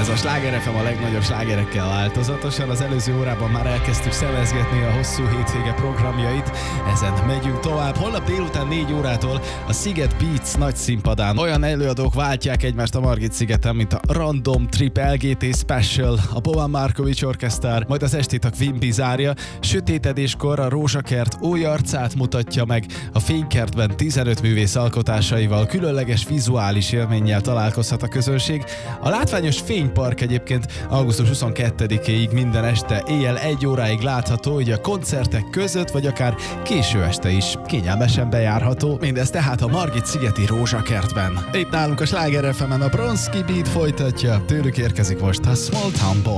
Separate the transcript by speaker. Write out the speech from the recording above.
Speaker 1: Ez a Sláger FM a legnagyobb slágerekkel változatosan. Az előző órában már elkezdtük szemezgetni a hosszú hétvége programjait. Ezen megyünk tovább. Holnap délután 4 órától a Sziget Beats nagy színpadán olyan előadók váltják egymást a Margit-szigeten, mint a Random Trip, LGT Special, a Boban Markovics Orchestra, majd az estét a Quimby zárja. Sötétedéskor a Rózsakert új arcát mutatja meg. A Fénykertben 15 művész alkotásaival, különleges vizuális élménnyel találkozhat a közönség. A látványos Fénypark egyébként augusztus 22-éig minden este éjjel 1 óráig látható, hogy a koncertek között, vagy akár késő este is kényelmesen bejárható. Mindez tehát a Margit-szigeti Rózsakertben. Itt nálunk a Sláger FM-en a Bronski Beat folytatja, tőlük érkezik most a Small Town Boy.